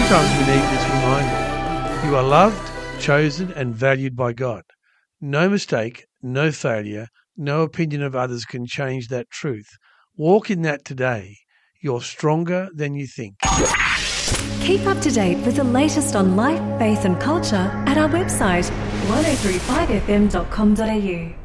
Sometimes we need this reminder. You are loved, chosen and valued by God. No mistake, no failure, no opinion of others can change that truth. Walk in that today. You're stronger than you think. Keep up to date with the latest on life, faith and culture at our website 1035fm.com.au.